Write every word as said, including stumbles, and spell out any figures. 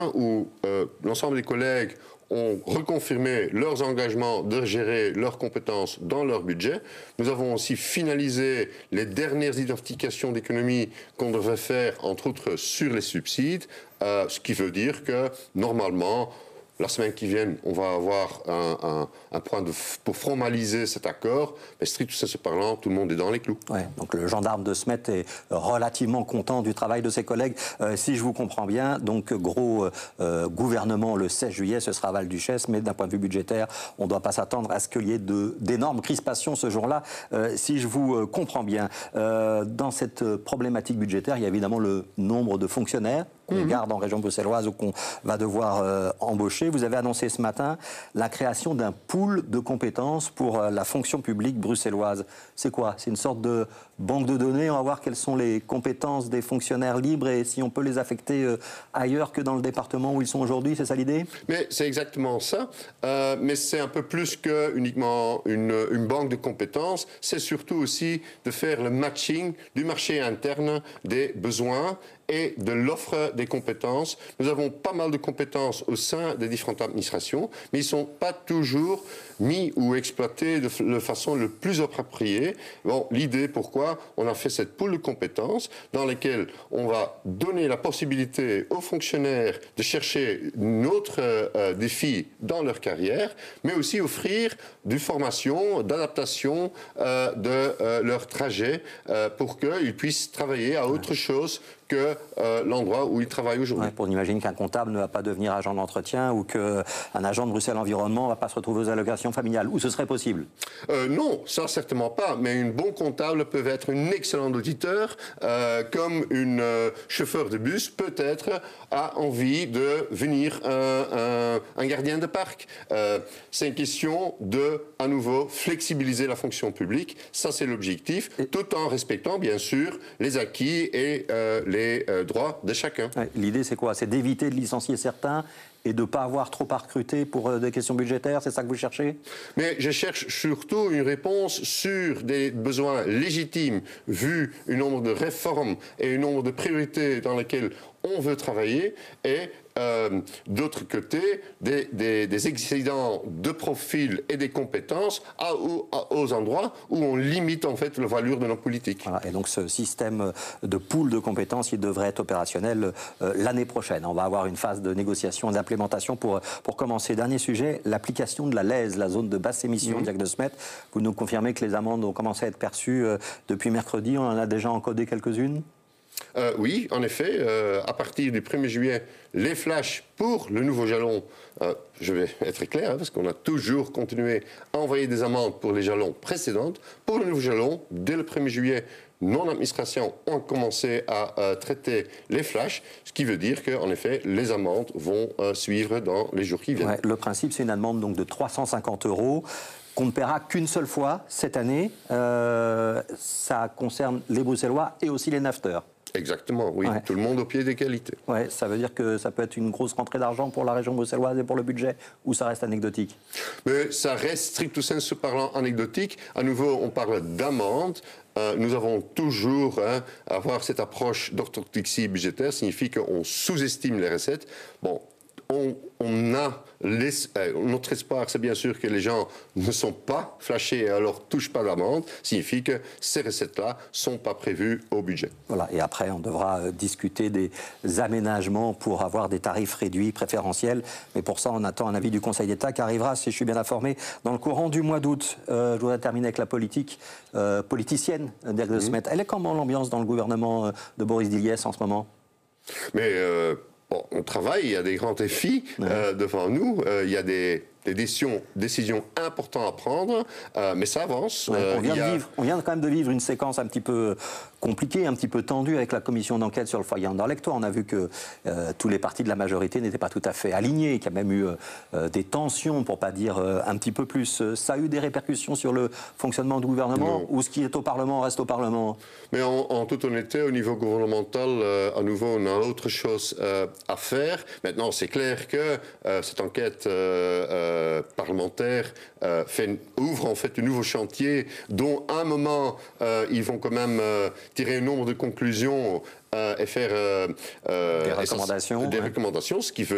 où euh, l'ensemble des collègues ont reconfirmé leurs engagements de gérer leurs compétences dans leur budget. Nous avons aussi finalisé les dernières identifications d'économies qu'on devrait faire, entre autres, sur les subsides, euh, ce qui veut dire que, normalement, la semaine qui vient, on va avoir un, un, un point de, pour formaliser cet accord. Mais strictement se parlant, tout le monde est dans les clous. Ouais, donc le gendarme de Smet est relativement content du travail de ses collègues. Euh, si je vous comprends bien, donc gros euh, gouvernement le seize juillet, ce sera Val-Duchesse, mais d'un point de vue budgétaire, on ne doit pas s'attendre à ce qu'il y ait d'énormes crispations ce jour-là. Euh, si je vous euh, comprends bien, euh, dans cette problématique budgétaire, il y a évidemment le nombre de fonctionnaires qu'on mmh. garde en région bruxelloise ou qu'on va devoir euh, embaucher. Vous avez annoncé ce matin la création d'un pool de compétences pour euh, la fonction publique bruxelloise. C'est quoi? C'est une sorte de banque de données. On va voir quelles sont les compétences des fonctionnaires libres et si on peut les affecter euh, ailleurs que dans le département où ils sont aujourd'hui. C'est ça l'idée? Mais c'est exactement ça. Euh, mais c'est un peu plus que uniquement une, une banque de compétences. C'est surtout aussi de faire le matching du marché interne des besoins et de l'offre des compétences. Nous avons pas mal de compétences au sein des différentes administrations, mais ils ne sont pas toujours mis ou exploités de, de façon le plus appropriée. Bon, l'idée, pourquoi on a fait cette pool de compétences dans laquelle on va donner la possibilité aux fonctionnaires de chercher d'autres euh, défis dans leur carrière, mais aussi offrir du formation, d'adaptation euh, de euh, leur trajet euh, pour qu'ils puissent travailler à autre chose que euh, l'endroit où ils travaillent aujourd'hui. Ouais, pour imaginer qu'un comptable ne va pas devenir agent d'entretien ou qu'un agent de Bruxelles Environnement ne va pas se retrouver aux allocations familiales. Ou ce serait possible? euh, Non, ça certainement pas. Mais un bon comptable peut être un excellent auditeur, euh, comme une euh, chauffeur de bus peut-être a envie de venir un, un, un gardien de parc. Euh, c'est une question de, à nouveau, flexibiliser la fonction publique. Ça, c'est l'objectif, tout en respectant, bien sûr, les acquis et euh, les les euh, droits de chacun. Ouais, l'idée, c'est quoi? C'est d'éviter de licencier certains et de ne pas avoir trop à recruter pour euh, des questions budgétaires? C'est ça que vous cherchez? Mais je cherche surtout une réponse sur des besoins légitimes, vu un nombre de réformes et un nombre de priorités dans lesquelles on veut travailler, et euh, d'autre côté, des, des, des excédents de profil et des compétences à, à, aux endroits où on limite en fait la valeur de nos politiques. Voilà, et donc ce système de pool de compétences, il devrait être opérationnel euh, l'année prochaine. On va avoir une phase de négociation et d'implémentation pour, pour commencer. Dernier sujet, l'application de la L E S, la zone de basse émission mmh. de Smet. Vous nous confirmez que les amendes ont commencé à être perçues euh, depuis mercredi. On en a déjà encodé quelques-unes? Euh, oui, en effet, euh, à partir du premier juillet, les flashs pour le nouveau jalon, euh, je vais être clair, hein, parce qu'on a toujours continué à envoyer des amendes pour les jalons précédentes. Pour le nouveau jalon, dès le premier juillet, nos administrations ont commencé à euh, traiter les flashs, ce qui veut dire qu'en effet, les amendes vont euh, suivre dans les jours qui viennent. Ouais, le principe, c'est une amende donc, de trois cent cinquante euros. Qu'on ne paiera qu'une seule fois cette année. Euh, ça concerne les Bruxellois et aussi les nafteurs. Exactement, oui. Ouais. Tout le monde au pied d'égalité. Ouais, ça veut dire que ça peut être une grosse rentrée d'argent pour la région bruxelloise et pour le budget, ou ça reste anecdotique? Mais ça reste stricto sensu parlant anecdotique. À nouveau, on parle d'amende. Euh, nous avons toujours hein, avoir cette approche d'orthodoxie budgétaire, signifie qu'on sous-estime les recettes. Bon, on, on a les, euh, notre espoir, c'est bien sûr que les gens ne sont pas flashés et alors ne touchent pas d'amende, signifie que ces recettes-là ne sont pas prévues au budget. Voilà, et après, on devra euh, discuter des aménagements pour avoir des tarifs réduits, préférentiels. Mais pour ça, on attend un avis du Conseil d'État qui arrivera, si je suis bien informé, dans le courant du mois d'août. Euh, je voudrais terminer avec la politique euh, politicienne d'Irk de Smet. Mmh. Elle est comment l'ambiance dans le gouvernement de Boris Diliès en ce moment? Mais euh, bon, on travaille, il y a des grands défis ouais. euh, devant nous, euh, il y a des, des décisions, décisions importantes à prendre, euh, mais ça avance. Ouais, euh, on, vient il y a... de vivre, on vient quand même de vivre une séquence un petit peu compliquée, un petit peu tendue avec la commission d'enquête sur le foyer Anderlecht. On a vu que euh, tous les partis de la majorité n'étaient pas tout à fait alignés, qu'il y a même eu euh, des tensions, pour pas dire euh, un petit peu plus. Ça a eu des répercussions sur le fonctionnement du gouvernement, non. Ou ce qui est au Parlement reste au Parlement? Mais en, en toute honnêteté, au niveau gouvernemental, euh, à nouveau, on a autre chose euh, à faire. Maintenant, c'est clair que euh, cette enquête euh, euh, parlementaire euh, fait, ouvre en fait de nouveaux chantiers, dont à un moment, euh, ils vont quand même euh, tirer un nombre de conclusions euh, et faire euh, euh, des recommandations, des ouais. recommandations, ce qui veut